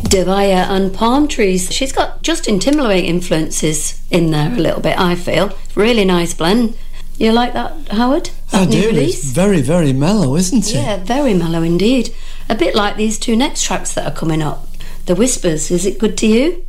Devaya and Palm Trees. She's got Justin Timberlake influences in there a little bit, I feel. Really nice blend. You like that, Howard? I do. It's very, very mellow, isn't it? Yeah, very mellow indeed. A bit like these two next tracks that are coming up. The Whispers, is it good to you?